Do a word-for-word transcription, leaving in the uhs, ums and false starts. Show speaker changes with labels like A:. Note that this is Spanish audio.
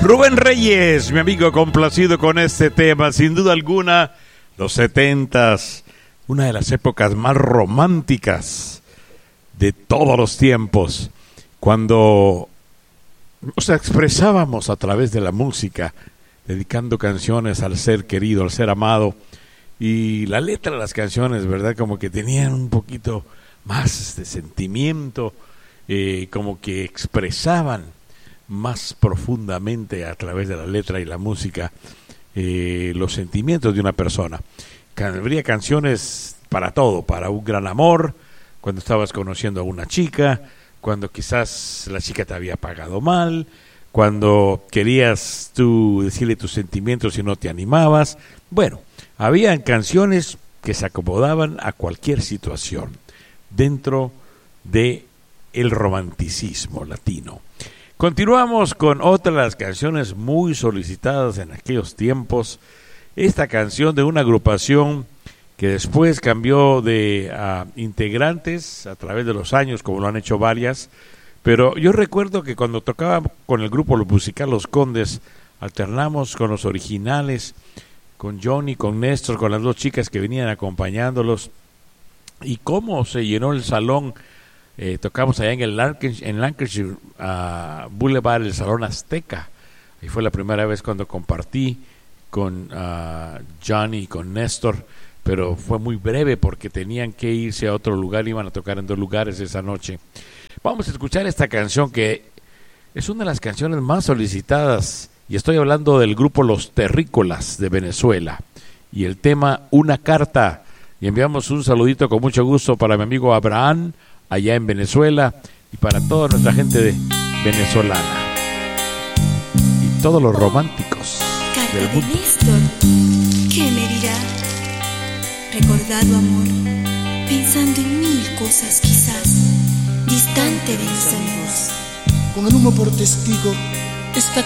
A: Rubén Reyes, mi amigo, complacido con este tema. Sin duda alguna, los setentas, una de las épocas más románticas de todos los tiempos, cuando nos expresábamos a través de la música, dedicando canciones al ser querido, al ser amado, y la letra de las canciones, ¿verdad? Como que tenían un poquito más de sentimiento, eh, como que expresaban más profundamente a través de la letra y la música eh, los sentimientos de una persona. Habría canciones para todo, para un gran amor, cuando estabas conociendo a una chica, cuando quizás la chica te había pagado mal, cuando querías tú decirle tus sentimientos y no te animabas. Bueno, habían canciones que se acomodaban a cualquier situación dentro de el romanticismo latino. Continuamos con otra de las canciones muy solicitadas en aquellos tiempos. Esta canción de una agrupación que después cambió de uh, integrantes a través de los años, como lo han hecho varias. Pero yo recuerdo que cuando tocaba con el grupo musical Los Condes, alternamos con los originales, con Johnny, con Néstor, con las dos chicas que venían acompañándolos. Y cómo se llenó el salón. Eh, tocamos allá en el Lancashire, en Lancashire uh, Boulevard, el Salón Azteca. Y fue la primera vez cuando compartí con uh, Johnny y con Néstor, pero fue muy breve porque tenían que irse a otro lugar, iban a tocar en dos lugares esa noche. Vamos a escuchar esta canción que es una de las canciones más solicitadas, y estoy hablando del grupo Los Terrícolas de Venezuela, y el tema Una Carta. Y enviamos un saludito con mucho gusto para mi amigo Abraham, allá en Venezuela, y para toda nuestra gente de venezolana y todos los románticos
B: Carta
A: del mundo.
B: de Néstor, ¿qué me dirá? Recordado amor, pensando en mil cosas quizás, distante de mis amigos.
C: Con el humo por testigo, esta